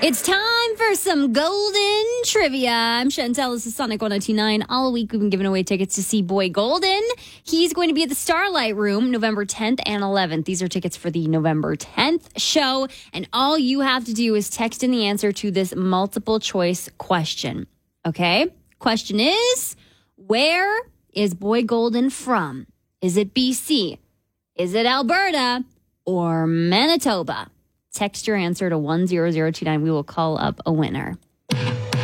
It's time for some golden trivia. I'm Chantel. This is Sonic 102.9. All week we've been giving away tickets to see Boy Golden. He's going to be at the Starlight Room November 10th and 11th. These are tickets for the November 10th show. And all you have to do is text in the answer to this multiple choice question. Okay? Question is, where is Boy Golden from? Is it BC? Is it Alberta? Or Manitoba? Text your answer to 10029. We will call up a winner.